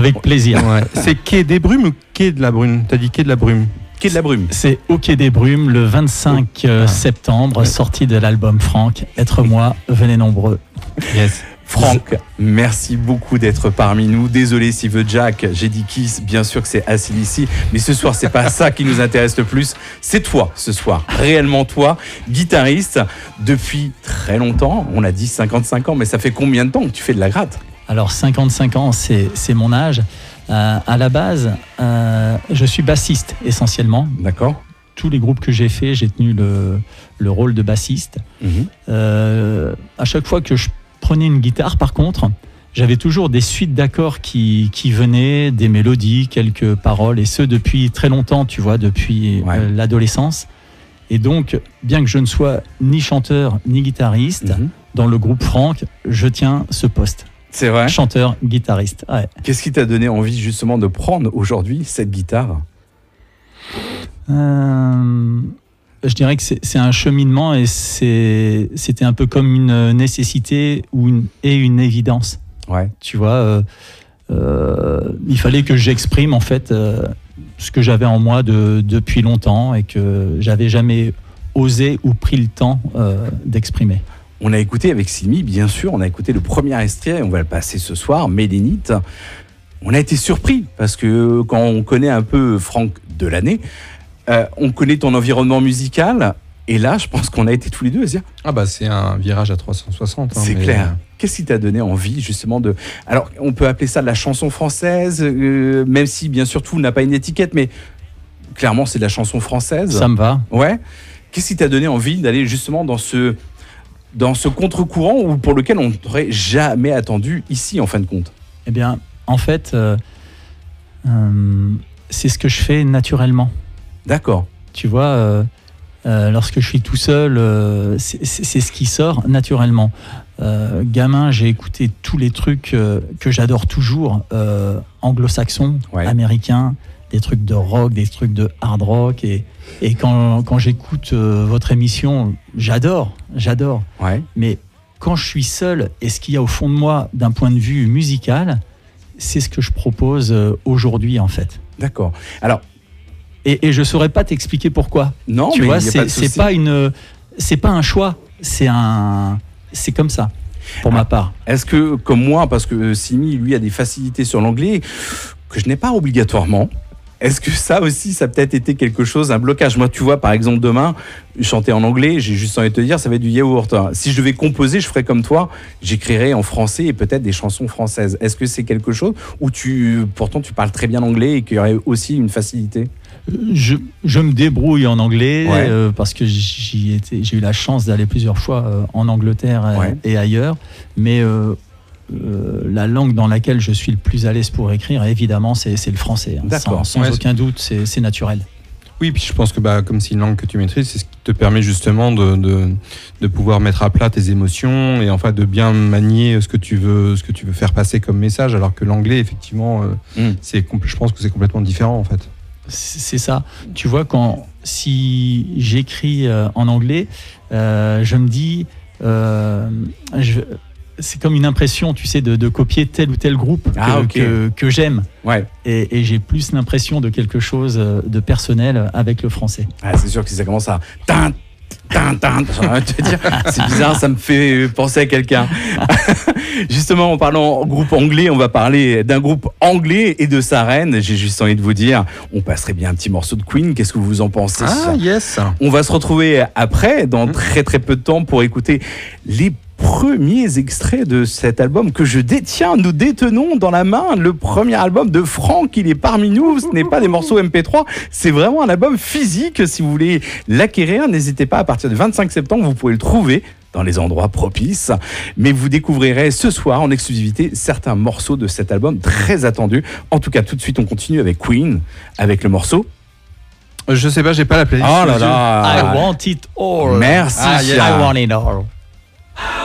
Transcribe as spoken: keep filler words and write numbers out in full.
Avec plaisir. Ouais. C'est Quai des Brumes ou Quai de la Brume? T'as dit Quai de la Brume. Quai de la Brume. C'est au Quai des Brumes le vingt-cinq euh, septembre, Ouais. sortie de l'album Franck. Être moi, venez nombreux. Yes. Franck, merci beaucoup d'être parmi nous. Désolé si veut Jack, j'ai dit Kiss, bien sûr que c'est A C D C, mais ce soir c'est pas ça qui nous intéresse le plus, c'est toi ce soir, réellement toi, guitariste depuis très longtemps, on a dit cinquante-cinq ans, mais ça fait combien de temps que tu fais de la gratte? Alors cinquante-cinq ans, c'est, c'est mon âge. Euh, à la base, euh, je suis bassiste essentiellement. D'accord. Tous les groupes que j'ai faits, j'ai tenu le, le rôle de bassiste. Mmh. Euh, à chaque fois que je prenais une guitare, par contre, j'avais toujours des suites d'accords qui, qui venaient, des mélodies, quelques paroles, et ce depuis très longtemps, tu vois, depuis Ouais. euh, l'adolescence. Et donc, bien que je ne sois ni chanteur ni guitariste, Mmh. dans le groupe Franck, je tiens ce poste. C'est vrai. Chanteur, guitariste. Ouais. Qu'est-ce qui t'a donné envie justement de prendre aujourd'hui cette guitare? Euh, je dirais que c'est, c'est un cheminement et c'est, c'était un peu comme une nécessité ou une, et une évidence. Ouais. Tu vois, euh, euh, il fallait que j'exprime en fait euh, ce que j'avais en moi de, depuis longtemps et que j'avais jamais osé ou pris le temps euh, d'exprimer. On a écouté avec Simi, bien sûr, on a écouté le premier extrait, on va le passer ce soir, Mélénite. On a été surpris parce que quand on connaît un peu Franck Delaney, euh, on connaît ton environnement musical. Et là, je pense qu'on a été tous les deux à se dire, Ah bah c'est un virage à trois cent soixante. hein, c'est mais- clair. Qu'est-ce qui t'a donné envie justement de... Alors, on peut appeler ça de la chanson française, euh, même si bien sûr tout n'a pas une étiquette, mais clairement c'est de la chanson française. Ça me va. Ouais. Qu'est-ce qui t'a donné envie d'aller justement dans ce, dans ce contre-courant ou pour lequel on n'aurait jamais attendu ici en fin de compte? Eh bien, en fait, euh, euh, c'est ce que je fais naturellement. D'accord. Tu vois, euh, euh, lorsque je suis tout seul, euh, c'est, c'est, c'est ce qui sort naturellement. Euh, gamin, j'ai écouté tous les trucs euh, que j'adore toujours, euh, anglo-saxons, Ouais. américains, des trucs de rock, des trucs de hard rock. Et, et quand, quand j'écoute euh, votre émission, j'adore, j'adore. Ouais. Mais quand je suis seul, et ce qu'il y a au fond de moi d'un point de vue musical, c'est ce que je propose euh, aujourd'hui en fait. D'accord. Alors, Et, et je saurais pas t'expliquer pourquoi. non, tu mais vois, il y a c'est, pas de c'est souci. pas une, c'est pas un choix, c'est un, c'est comme ça pour Ah. ma part. Est-ce que, comme moi, parce que Simi, lui, a des facilités sur l'anglais que je n'ai pas obligatoirement, est-ce que ça aussi, ça a peut-être été quelque chose, un blocage? Moi, tu vois, par exemple, demain, chanter en anglais, j'ai juste envie de te dire, ça va être du yaourt. Si je devais composer, je ferais comme toi, j'écrirais en français et peut-être des chansons françaises. Est-ce que c'est quelque chose où tu, pourtant, tu parles très bien anglais et qu'il y aurait aussi une facilité? Je, je me débrouille en anglais Ouais. euh, parce que j'y étais, j'ai eu la chance d'aller plusieurs fois euh, en Angleterre euh, Ouais. et ailleurs, mais euh, euh, la langue dans laquelle je suis le plus à l'aise pour écrire, évidemment, c'est, c'est le français. hein. D'accord. Sans, sans Ouais, aucun doute, c'est, c'est naturel. Oui, puis je pense que bah, comme c'est une langue que tu maîtrises, c'est ce qui te permet justement de, de, de pouvoir mettre à plat tes émotions et enfin de bien manier ce que tu veux, ce que tu veux faire passer comme message, alors que l'anglais, effectivement, euh, Mm. c'est, compl- je pense que c'est complètement différent en fait. C'est c'est ça. Tu vois, quand si j'écris euh, en anglais, euh, je me dis, euh, je- c'est comme une impression, tu sais, de, de copier tel ou tel groupe que, Ah, ok. que, que j'aime. Ouais. Et, et j'ai plus l'impression de quelque chose de personnel avec le français. Ah, c'est sûr que si ça commence à... Tin, tin, tin, j'ai envie de te dire, c'est bizarre, ça me fait penser à quelqu'un. Justement, en parlant groupe anglais, on va parler d'un groupe anglais et de sa reine. J'ai juste envie de vous dire, on passerait bien un petit morceau de Queen. Qu'est-ce que vous en pensez? Ah yes. On va se retrouver après, dans très très peu de temps, pour écouter les premiers extraits de cet album que je détiens. Nous détenons dans la main le premier album de Franck. Il est parmi nous. Ce n'est pas des morceaux M P trois. C'est vraiment un album physique. Si vous voulez l'acquérir, n'hésitez pas. À partir du vingt-cinq septembre, vous pouvez le trouver dans les endroits propices. Mais vous découvrirez ce soir en exclusivité certains morceaux de cet album très attendu. En tout cas, tout de suite, on continue avec Queen, avec le morceau. Je sais pas, j'ai pas la playlist. Oh là sous les yeux. là. I want it all. Merci. Ah, yeah. Sia. I want it all.